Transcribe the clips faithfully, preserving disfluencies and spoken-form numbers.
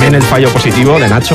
También el fallo positivo de Nacho.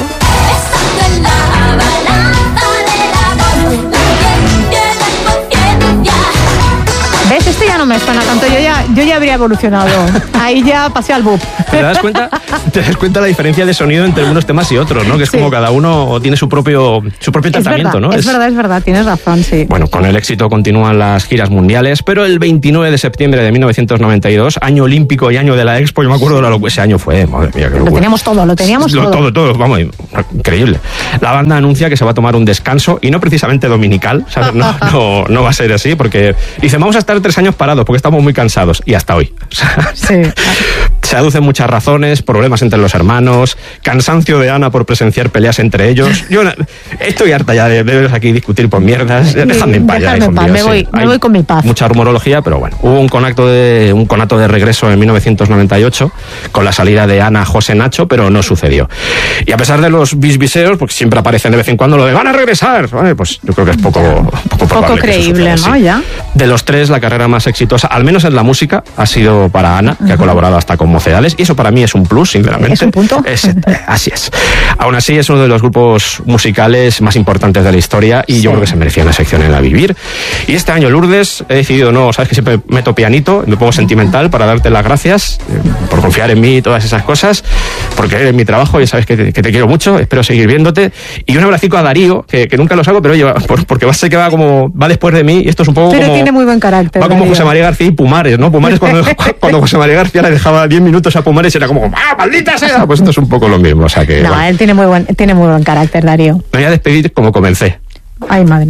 ¿Ves? Este ya no me suena tanto. Yo ya, yo ya habría evolucionado. Ahí ya pasé al bub. ¿Te das cuenta? ¿Te das cuenta la diferencia de sonido entre unos temas y otros, ¿no? Que es sí. como cada uno tiene su propio, su propio tratamiento, es verdad, ¿no? Es, es verdad, es verdad, tienes razón, sí. Bueno, con el éxito continúan las giras mundiales, pero el veintinueve de septiembre de mil novecientos noventa y dos, año olímpico y año de la Expo, yo me acuerdo de la locura. Ese año fue, madre mía, qué locura. Lo teníamos todo, lo teníamos lo, todo. Todo, todo, vamos, increíble. La banda anuncia que se va a tomar un descanso, y no precisamente dominical, ¿sabes? No, no, no va a ser así, porque dicen, vamos a estar tres años parados, porque estamos muy cansados, y hasta hoy. Sí. Se aducen muchas razones, problemas entre los hermanos, cansancio de Ana por presenciar peleas entre ellos. Yo estoy harta ya de veros aquí discutir por mierdas. Sí, déjame en paz. Déjame en paz, me voy, sí. me voy con mi paz. Mucha rumorología, pero bueno. Hubo un conato de un conato de regreso en mil novecientos noventa y ocho con la salida de Ana, José, Nacho, pero no sucedió. Y a pesar de los bisbiseos, porque siempre aparecen de vez en cuando lo de van a regresar, ¿vale? Pues yo creo que es poco, poco, poco creíble, ¿no? Sí. Ya. De los tres, la carrera más exitosa, al menos en la música, ha sido para Ana, que uh-huh. ha colaborado hasta con Mocedades, y eso para mí es un plus, sinceramente. ¿Es un punto? Es, eh, así es. Aún así, es uno de los grupos musicales más importantes de la historia, y sí. yo creo que se merecía una sección en La Vivir. Y este año, Lourdes, he decidido, no, sabes que siempre meto pianito, me pongo sentimental para darte las gracias eh, por confiar en mí y todas esas cosas, porque eres mi trabajo, ya sabes que te, que te quiero mucho, espero seguir viéndote. Y un abracico a Darío, que, que nunca los hago, pero oye, por, porque va a ser que va como, va después de mí, y esto es un poco pero como... tiene muy buen carácter. Va como Darío. José María García y Pumares, ¿no? Pumares cuando, cuando José María García le dejaba diez minutos a Pumares era como, ¡ah, maldita sea! Pues esto es un poco lo mismo, o sea que... No, bueno. él tiene muy buen, tiene muy buen carácter, Darío. Me voy a despedir como comencé. Ay, madre.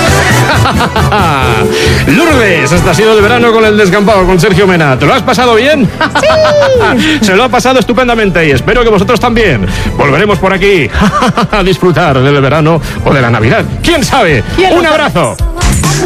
Lourdes, este ha sido el verano con el descampado, con Sergio Mena. ¿Te lo has pasado bien? Sí. Se lo ha pasado estupendamente, y espero que vosotros también. Volveremos por aquí a disfrutar del verano o de la Navidad. ¿Quién sabe? ¿Quién Un abrazo.